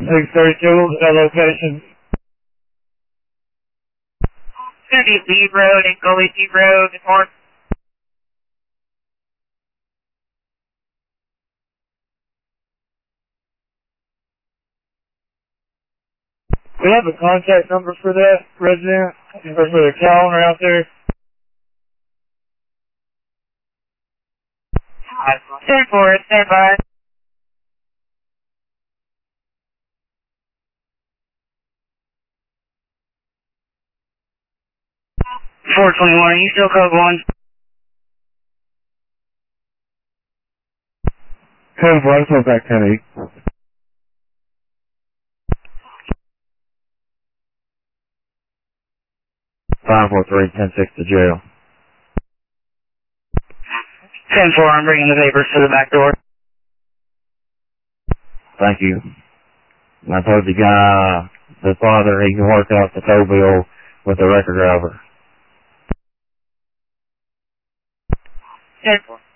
632, that location. It's going to be Lee Road and Gully Sea Road north. We have a contact number for that resident, or for the calendar out there. 10-4, stand by. 421, are you still code 1? Code 1, so back 10-8. 543-10-6 to jail. 10-4, I'm bringing the papers to the back door. Thank you. And I told the guy, the father, he can work out the tow bill with the record driver. 10-4.